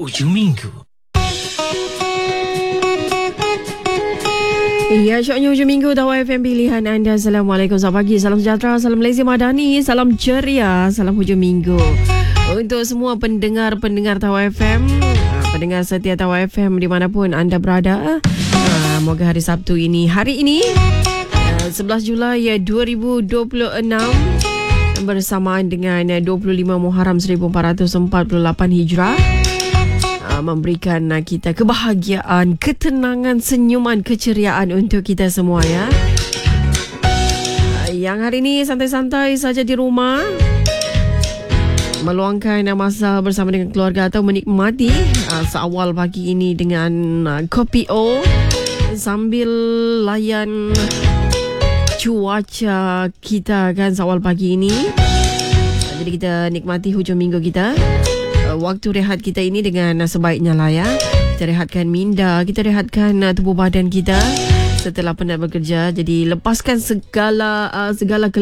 Hujung minggu. Ya, syoknya hujung minggu Tawar FM pilihan anda. Assalamualaikum, selamat pagi, salam sejahtera, salam Malaysia Madani, salam ceria, salam hujung minggu untuk semua pendengar-pendengar Tawar FM, pendengar setia Tawar FM dimanapun anda berada. Moga hari Sabtu ini, hari ini 11 Julai 2026 bersamaan dengan 25 Muharram 1448 Hijrah, memberikan kita kebahagiaan, ketenangan, senyuman, keceriaan untuk kita semua ya. Yang hari ini santai-santai saja di rumah, meluangkan masa bersama dengan keluarga atau menikmati seawal pagi ini dengan kopi O sambil layan cuaca kita kan seawal pagi ini. Jadi kita nikmati hujung minggu kita, waktu rehat kita ini dengan sebaiknya lah ya. Kita rehatkan minda, kita rehatkan tubuh badan kita setelah penat bekerja. Jadi lepaskan segala